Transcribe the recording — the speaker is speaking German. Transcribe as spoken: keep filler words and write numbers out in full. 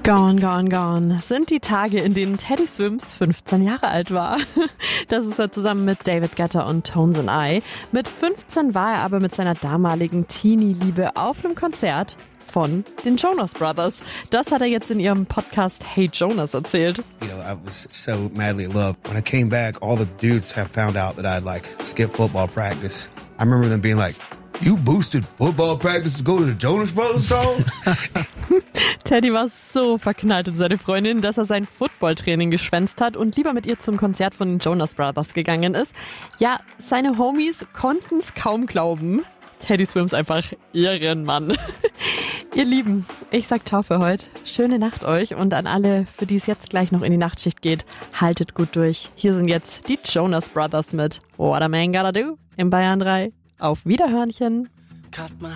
Gone, gone, gone sind die Tage, in denen Teddy Swims fünfzehn Jahre alt war. Das ist er zusammen mit David Guetta und Tones and I. Mit fünfzehn war er aber mit seiner damaligen Teenie-Liebe auf einem Konzert von den Jonas Brothers. Das hat er jetzt in ihrem Podcast Hey Jonas erzählt. You know, I was so madly in love. When I came back, all the dudes have found out that I'd like skip football practice. I remember them being like, "You boosted football practice to go to the Jonas Brothers song?" Teddy war so verknallt in seine Freundin, dass er sein Footballtraining geschwänzt hat und lieber mit ihr zum Konzert von den Jonas Brothers gegangen ist. Ja, seine Homies konnten es kaum glauben. Teddy Swims einfach Ehrenmann. Ihr Lieben, ich sag ciao für heute. Schöne Nacht euch und an alle, für die es jetzt gleich noch in die Nachtschicht geht, haltet gut durch. Hier sind jetzt die Jonas Brothers mit What a Man Gotta Do in Bayern drei. Auf Wiederhörnchen.